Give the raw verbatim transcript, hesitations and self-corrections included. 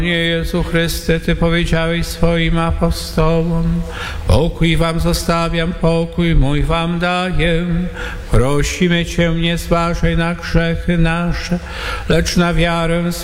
Panie Jezu Chryste, Ty powiedziałeś swoim apostołom: pokój wam zostawiam, pokój mój wam daję. Prosimy Cię, nie zważaj na grzechy nasze, lecz na wiarę